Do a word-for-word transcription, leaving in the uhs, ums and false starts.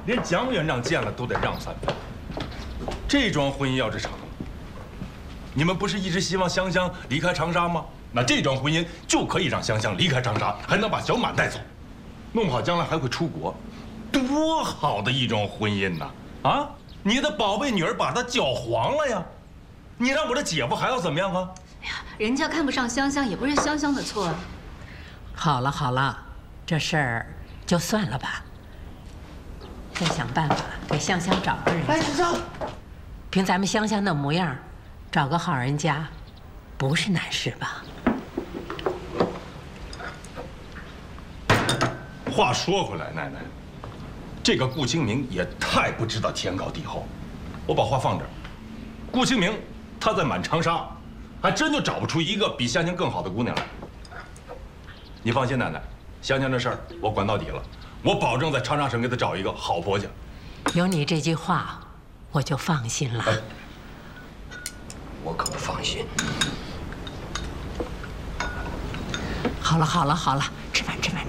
连蒋院长见了都得让三分。这桩婚姻要是成了，你们不是一直希望香香离开长沙吗？那这桩婚姻就可以让香香离开长沙，还能把小满带走，弄不好将来还会出国，多好的一桩婚姻呐！啊，你的宝贝女儿把她搅黄了呀！你让我这姐夫还要怎么样啊？ 哎呀，人家看不上香香，也不是香香的错。 好了好了，这事儿就算了吧。再想办法给香香找个人家。 哎，子昭， 凭咱们香香那模样，找个好人家，不是难事吧？ 话说回来，奶奶，这个顾清明也太不知道天高地厚。我把话放这儿，顾清明他在满长沙，还真就找不出一个比香香更好的姑娘来。你放心，奶奶，香香这事儿我管到底了，我保证在长沙省给她找一个好婆家。 有你这句话，我就放心了。 哎，我可不放心。 好了好了好了，吃饭吃饭